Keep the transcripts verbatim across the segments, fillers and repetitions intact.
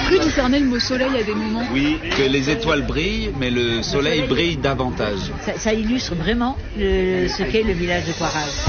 cru discerner le mot soleil à des moments. Oui, que les étoiles brillent, mais le soleil brille davantage. Ça, ça illustre vraiment le, ce qu'est le village de Coiraz.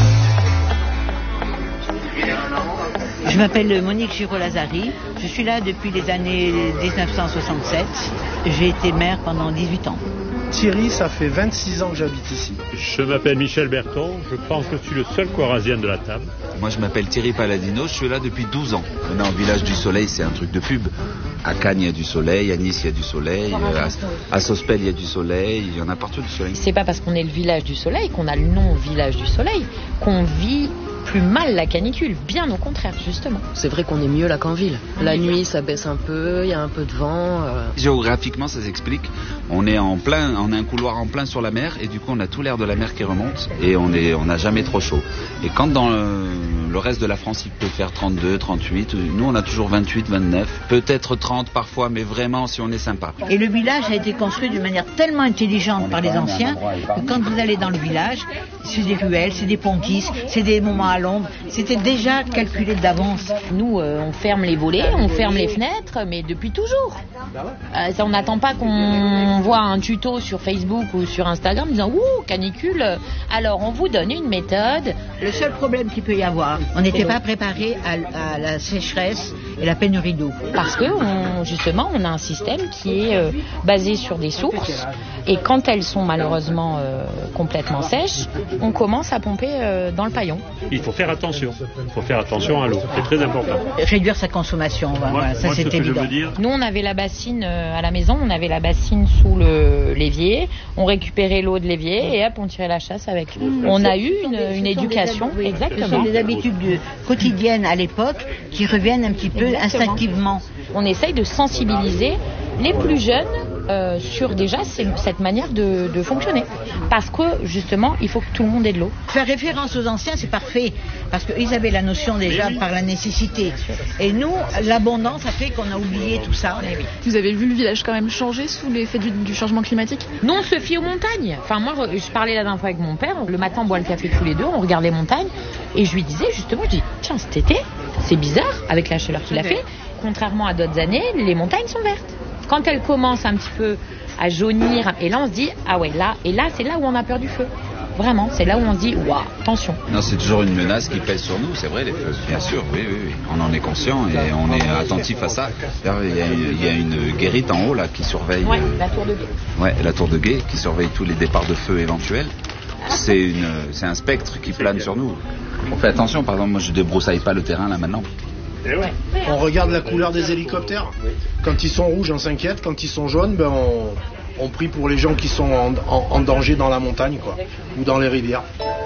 Je m'appelle Monique Giraud-Lazari, je suis là depuis les années dix-neuf cent soixante-sept. J'ai été maire pendant dix-huit ans. Thierry, ça fait vingt-six ans que j'habite ici. Je m'appelle Michel Berton, je pense que je suis le seul Coirazien de la table. Moi je m'appelle Thierry Paladino, je suis là depuis douze ans. On est en village du soleil, c'est un truc de pub. À Cannes il y a du soleil, à Nice il y a du soleil, à, à Sospel il y a du soleil, il y en a partout du soleil. C'est pas parce qu'on est le village du soleil qu'on a le nom village du soleil qu'on vit plus mal la canicule, bien au contraire justement. C'est vrai qu'on est mieux là qu'en ville. La nuit ça baisse un peu, il y a un peu de vent. Euh... Géographiquement ça s'explique. On est en plein, on a un couloir en plein sur la mer et du coup on a tout l'air de la mer qui remonte et on est, on n'a jamais trop chaud. Et quand dans le, le reste de la France il peut faire trente-deux, trente-huit, nous on a toujours vingt-huit, vingt-neuf, peut-être trente parfois, mais vraiment si on est sympa. Et le village a été construit d'une manière tellement intelligente par les anciens que quand vous allez dans le village, c'est des ruelles, c'est des pontis, c'est des moments à l'ombre, c'était déjà calculé d'avance. Nous, euh, on ferme les volets, on ferme les fenêtres, mais depuis toujours. Euh, on n'attend pas qu'on voit un tuto sur Facebook ou sur Instagram disant « Ouh, canicule !» Alors, on vous donne une méthode. Le seul problème qu'il peut y avoir, on n'était pas préparé à, à la sécheresse et la pénurie d'eau. Parce que, on, justement, on a un système qui est euh, basé sur des sources. Et quand elles sont malheureusement euh, complètement sèches, on commence à pomper euh, dans le paillon. Il faut faire attention. Il faut faire attention à l'eau. C'est très important. Réduire sa consommation, voilà, moi, ça moi, c'est ce que évident. je veux dire... Nous, on avait la bassine euh, à la maison, on avait la bassine sous le l'évier, on récupérait l'eau de l'évier et hop, on tirait la chasse avec. Mmh. On a eu une, une éducation, des, exactement. Ce sont des habitudes de, quotidiennes à l'époque qui reviennent un petit peu exactement. Instinctivement. On essaye de sensibiliser les plus jeunes euh, sur déjà cette manière de, de fonctionner. Parce que justement, il faut que tout le monde ait de l'eau. Faire référence aux anciens, c'est parfait. Parce qu'ils avaient la notion déjà oui. par la nécessité. Et nous, l'abondance a fait qu'on a oublié tout ça. Vous avez vu le village quand même changer sous l'effet du, du changement climatique? Non, on se fie aux montagnes. Enfin, moi, je parlais la dernière fois avec mon père. Le matin, on boit le café tous les deux, on regarde les montagnes. Et je lui disais justement, je dis, tiens, cet été, c'est bizarre avec la chaleur qu'il a fait. Contrairement à d'autres années, les montagnes sont vertes. Quand elles commencent un petit peu à jaunir, et là on se dit, ah ouais, là, et là c'est là où on a peur du feu. Vraiment, c'est là où on se dit, waouh, attention. Non, c'est toujours une menace qui pèse sur nous, c'est vrai, les feux. Bien sûr, oui, oui, oui. On en est conscient et on est attentif à ça. Il y a, il y a une guérite en haut là qui surveille. Ouais, la tour de guet. Ouais, la tour de guet qui surveille tous les départs de feu éventuels. C'est une, c'est un spectre qui plane sur nous. On fait attention, par exemple, moi je débroussaille pas le terrain là maintenant. Ouais. On regarde la couleur des hélicoptères. Quand ils sont rouges, on s'inquiète. Quand ils sont jaunes, ben on, on prie pour les gens qui sont en, en, en danger dans la montagne, quoi, ou dans les rivières.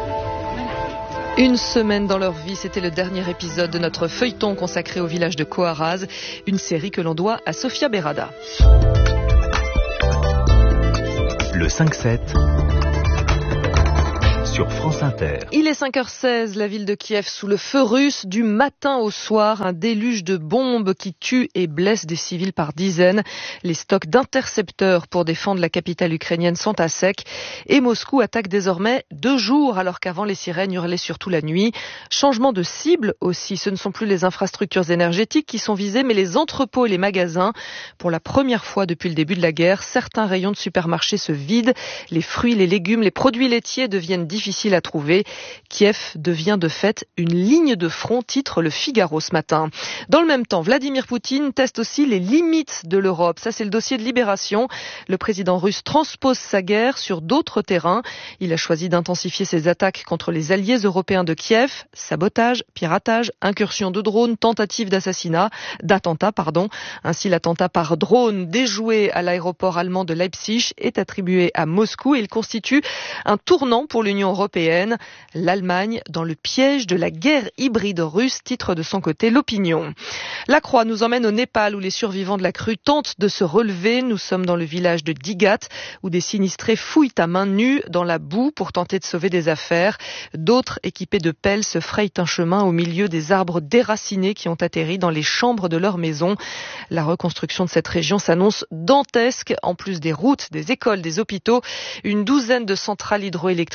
Une semaine dans leur vie, c'était le dernier épisode de notre feuilleton consacré au village de Coiraz, une série que l'on doit à Sofia Berada. Le cinq sept sur France Inter. Il est cinq heures seize, la ville de Kiev sous le feu russe. Du matin au soir, un déluge de bombes qui tue et blesse des civils par dizaines. Les stocks d'intercepteurs pour défendre la capitale ukrainienne sont à sec. Et Moscou attaque désormais deux jours alors qu'avant les sirènes hurlaient surtout la nuit. Changement de cible aussi. Ce ne sont plus les infrastructures énergétiques qui sont visées, mais les entrepôts et les magasins. Pour la première fois depuis le début de la guerre, certains rayons de supermarchés se vident. Les fruits, les légumes, les produits laitiers deviennent difficiles difficile à trouver. Kiev devient de fait une ligne de front, titre Le Figaro ce matin. Dans le même temps, Vladimir Poutine teste aussi les limites de l'Europe. Ça, c'est le dossier de Libération. Le président russe transpose sa guerre sur d'autres terrains. Il a choisi d'intensifier ses attaques contre les alliés européens de Kiev. Sabotage, piratage, incursion de drones, tentative d'assassinat, d'attentat, pardon. Ainsi, l'attentat par drone déjoué à l'aéroport allemand de Leipzig est attribué à Moscou et il constitue un tournant pour l'Union européenne. L'Allemagne dans le piège de la guerre hybride russe, titre de son côté l'Opinion. La Croix nous emmène au Népal où les survivants de la crue tentent de se relever. Nous sommes dans le village de Digat où des sinistrés fouillent à main nue dans la boue pour tenter de sauver des affaires. D'autres équipés de pelles se frayent un chemin au milieu des arbres déracinés qui ont atterri dans les chambres de leur maison. La reconstruction de cette région s'annonce dantesque. En plus des routes, des écoles, des hôpitaux, une douzaine de centrales hydroélectriques et solaires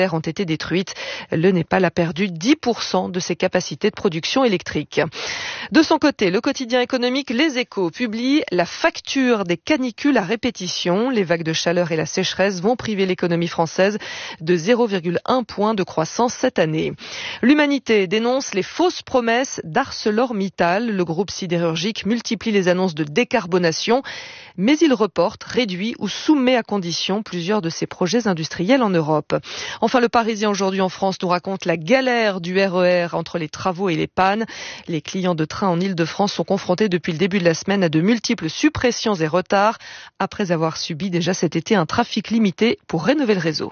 solaires ont été détruites. Le Népal a perdu dix pour cent de ses capacités de production électrique. De son côté, le quotidien économique Les Échos publie la facture des canicules à répétition. Les vagues de chaleur et la sécheresse vont priver l'économie française de zéro virgule un point de croissance cette année. L'Humanité dénonce les fausses promesses d'ArcelorMittal. Le groupe sidérurgique multiplie les annonces de décarbonation, mais il reporte, réduit ou soumet à condition plusieurs de ses projets industriels en Europe. Enfin, le Parisien aujourd'hui en France nous raconte la galère du R E R entre les travaux et les pannes. Les clients de train en Île-de-France sont confrontés depuis le début de la semaine à de multiples suppressions et retards, après avoir subi déjà cet été un trafic limité pour rénover le réseau.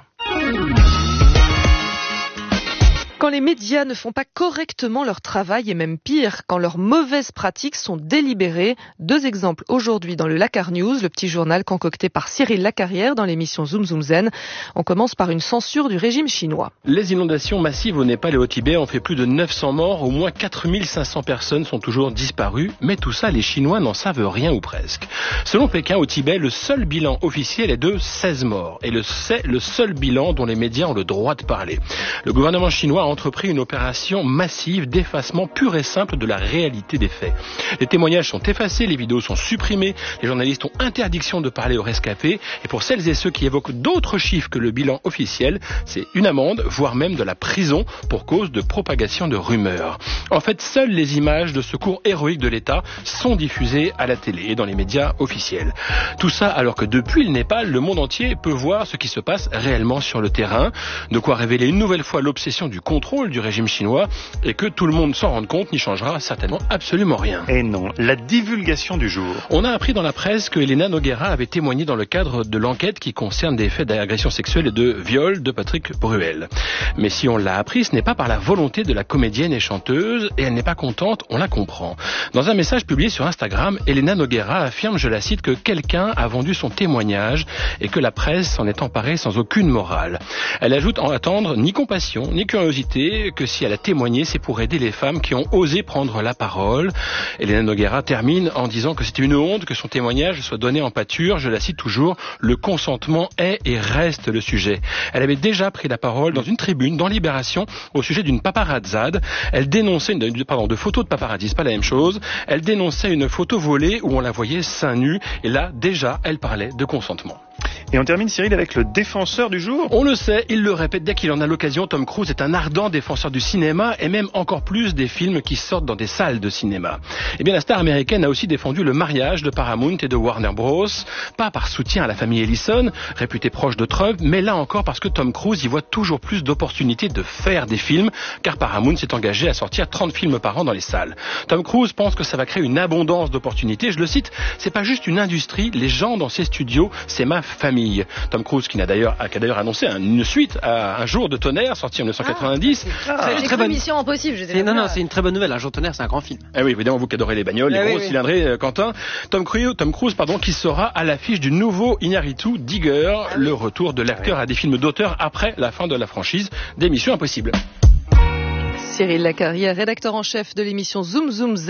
Quand les médias ne font pas correctement leur travail, et même pire, quand leurs mauvaises pratiques sont délibérées. Deux exemples aujourd'hui dans le Lakar News, le petit journal concocté par Cyril Lacarrière dans l'émission Zoom Zoom Zen. On commence par une censure du régime chinois. Les inondations massives au Népal et au Tibet ont fait plus de neuf cents morts, au moins quatre mille cinq cents personnes sont toujours disparues, mais tout ça, les Chinois n'en savent rien ou presque. Selon Pékin, au Tibet, le seul bilan officiel est de seize morts, et c'est le seul bilan dont les médias ont le droit de parler. Le gouvernement chinois a entrepris une opération massive d'effacement pur et simple de la réalité des faits. Les témoignages sont effacés, les vidéos sont supprimées, les journalistes ont interdiction de parler aux rescapés, et pour celles et ceux qui évoquent d'autres chiffres que le bilan officiel, c'est une amende, voire même de la prison pour cause de propagation de rumeurs. En fait, seules les images de secours héroïques de l'État sont diffusées à la télé et dans les médias officiels. Tout ça alors que depuis le Népal, le monde entier peut voir ce qui se passe réellement sur le terrain, de quoi révéler une nouvelle fois l'obsession du contrôle du régime chinois, et que tout le monde s'en rende compte n'y changera certainement absolument rien. Et non, la divulgation du jour. On a appris dans la presse que Elena Nogueira avait témoigné dans le cadre de l'enquête qui concerne des faits d'agression sexuelle et de viol de Patrick Bruel. Mais si on l'a appris, ce n'est pas par la volonté de la comédienne et chanteuse, et elle n'est pas contente, on la comprend. Dans un message publié sur Instagram, Elena Nogueira affirme, je la cite, que quelqu'un a vendu son témoignage et que la presse s'en est emparée sans aucune morale. Elle ajoute en attendre ni compassion, ni curiosité, que si elle a témoigné, c'est pour aider les femmes qui ont osé prendre la parole. Elena Nogueira termine en disant que c'était une honte que son témoignage soit donné en pâture. Je la cite toujours, le consentement est et reste le sujet. Elle avait déjà pris la parole dans une tribune, dans Libération, au sujet d'une paparazzade. Elle dénonçait, une, pardon, de photos de paparazzi, c'est pas la même chose. Elle dénonçait une photo volée où on la voyait seins nus. Et là, déjà, elle parlait de consentement. Et on termine, Cyril, avec le défenseur du jour. On le sait, il le répète dès qu'il en a l'occasion, Tom Cruise est un ardent défenseur du cinéma et même encore plus des films qui sortent dans des salles de cinéma. Eh bien, la star américaine a aussi défendu le mariage de Paramount et de Warner Bros. Pas par soutien à la famille Ellison, réputée proche de Trump, mais là encore parce que Tom Cruise y voit toujours plus d'opportunités de faire des films, car Paramount s'est engagé à sortir trente films par an dans les salles. Tom Cruise pense que ça va créer une abondance d'opportunités. Je le cite, c'est pas juste une industrie, les gens dans ces studios, c'est ma famille. Tom Cruise qui n'a d'ailleurs, qui a d'ailleurs annoncé une suite à Un jour de tonnerre sorti en dix-neuf cent quatre-vingt-dix. Ah, c'est une très bonne mission impossible. Non, non, c'est une très bonne nouvelle. Un jour de tonnerre, c'est un grand film. Eh oui, évidemment, vous qui adorez les bagnoles, les eh gros oui, cylindrés, euh, Quentin. Tom Cruise, Tom Cruise, pardon, qui sera à l'affiche du nouveau Iñárritu Digger, ah, le oui. retour de l'acteur à des films d'auteur après la fin de la franchise des Missions Impossibles. Cyril Lacarrière, rédacteur en chef de l'émission Zoom Zoom Zen.